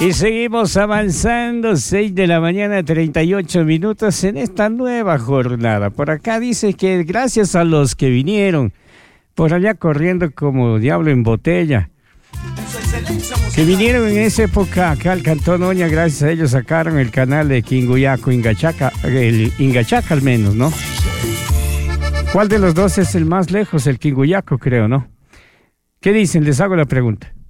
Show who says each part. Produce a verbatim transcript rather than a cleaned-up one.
Speaker 1: Y seguimos avanzando, seis de la mañana, treinta y ocho minutos en esta nueva jornada. Por acá dice que gracias a los que vinieron por allá corriendo como diablo en botella, que vinieron en esa época acá al Cantón Oña, gracias a ellos sacaron el canal de Quinguyaco, Ingachaca, el Ingachaca al menos, ¿no? ¿Cuál de los dos es el más lejos? El Quinguyaco, creo, ¿no? ¿Qué dicen? Les hago la pregunta.